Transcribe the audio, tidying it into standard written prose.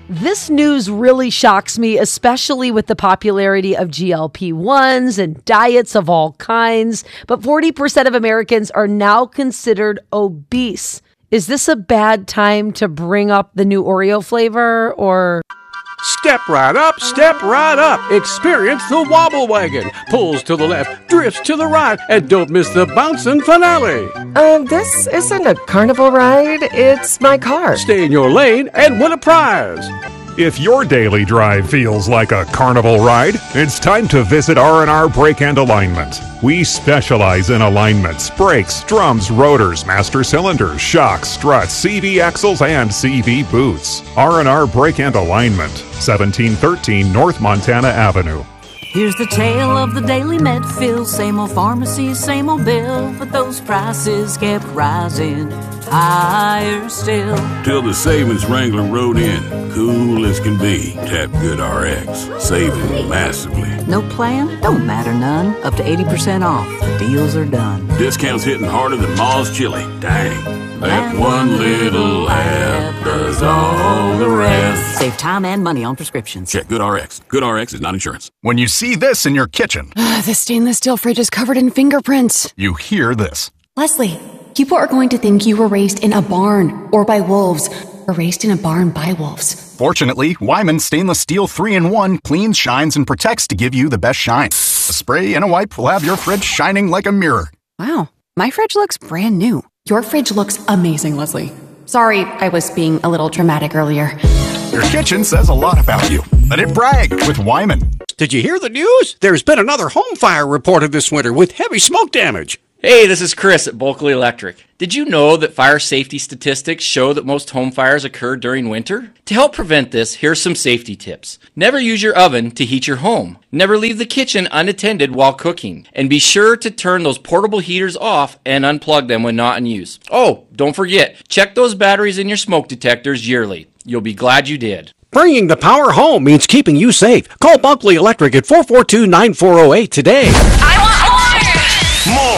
This news really shocks me, especially with the popularity of GLP-1s and diets of all kinds. But 40% of Americans are now considered obese. Is this a bad time to bring up the new Oreo flavor, or... Step right up, step right up. Experience the Wobble Wagon. Pulls to the left, drifts to the right, and don't miss the bouncing finale. This isn't a carnival ride, it's my car. Stay in your lane and win a prize. If your daily drive feels like a carnival ride, it's time to visit R&R Brake and Alignment. We specialize in alignments, brakes, drums, rotors, master cylinders, shocks, struts, CV axles, and CV boots. R&R Brake and Alignment, 1713 North Montana Avenue. Here's the tale of the daily med fill. Same old pharmacy, same old bill, but those prices kept rising higher still. Till the savings wrangler rode in, cool as can be. Tap Good RX, saving massively. No plan? Don't matter none. Up to 80% off. The deals are done. Discounts hitting harder than Ma's chili. Dang. That one little app does all the rest. Save time and money on prescriptions. Check Good RX. Good RX is not insurance. When you see this in your kitchen, this stainless steel fridge is covered in fingerprints. you hear this. Leslie, people are going to think you were raised in a barn or by wolves, or raised in a barn by wolves. Fortunately, Wyman Stainless Steel 3-in-1 cleans, shines, and protects to give you the best shine. A spray and a wipe will have your fridge shining like a mirror. Wow, my fridge looks brand new. Your fridge looks amazing, Leslie. Sorry, I was being a little dramatic earlier. Your kitchen says a lot about you. Let it brag with Wyman. Did you hear the news? There's been another home fire reported this winter with heavy smoke damage. Hey, this is Chris at Bulkley Electric. Did you know that fire safety statistics show that most home fires occur during winter? To help prevent this, here's some safety tips. Never use your oven to heat your home. Never leave the kitchen unattended while cooking. And be sure to turn those portable heaters off and unplug them when not in use. Oh, don't forget, check those batteries in your smoke detectors yearly. You'll be glad you did. Bringing the power home means keeping you safe. Call Bulkley Electric at 442-9408 today. I want more! More!